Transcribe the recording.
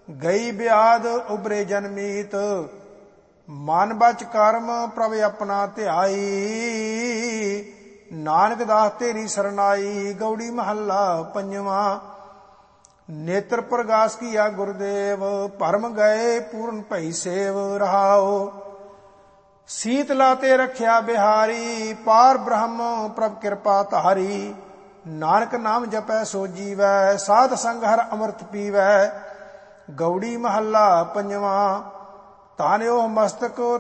ਗਈ ਬਿਆਦ ਉਬਰੇ ਜਨਮੀਤ। ਮਨ ਬਚ ਕਰਮ ਪ੍ਰਭ ਆਪਣਾ ਧਿਆਈ। ਨਾਨਕ ਦਾਸ ਤੇਰੀ ਸਰਨਾਈ। ਗੌੜੀ ਮਹੱਲਾ ਪੰਜਵਾਂ। ਨੇਤਰ ਪ੍ਰਗਾਸ ਕੀਆ ਗੁਰਦੇਵ। ਭਰਮ ਗਏ ਪੂਰਨ ਭਈ ਸੇਵ ਰਹਾਓ। ਸੀਤਲਾ ਤੇ ਰਖਿਆ ਬਿਹਾਰੀ। ਪਾਰ ਬ੍ਰਹਮ ਪ੍ਰਭ ਕਿਰਪਾ ਧਾਰੀ। ਨਾਨਕ ਨਾਮ ਜਪੈ ਸੋ ਜੀਵੈ। ਸਾਧ ਸੰਗ ਹਰ ਅੰਮ੍ਰਿਤ ਪੀਵੈ। ਗੌੜੀ ਮਹੱਲਾ ਪੰਜਵਾਂ। ਧਨ ਉਹ ਮਸਤਕ